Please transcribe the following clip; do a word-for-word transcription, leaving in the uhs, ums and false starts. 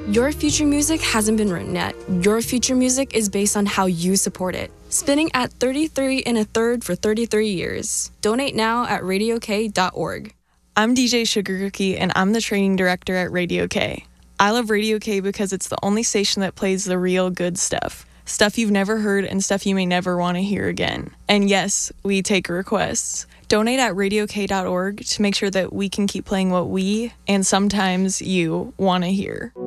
Your future music hasn't been written yet. Your future music is based on how you support it. Spinning at thirty-three and a third for thirty-three years. Donate now at radio k dot org. I'm D J Sugar Cookie, and I'm the training director at Radio K. I love Radio K because it's the only station that plays the real good stuff. Stuff you've never heard and stuff you may never want to hear again. And yes, we take requests. Donate at radio k dot org to make sure that we can keep playing what we, and sometimes you, want to hear.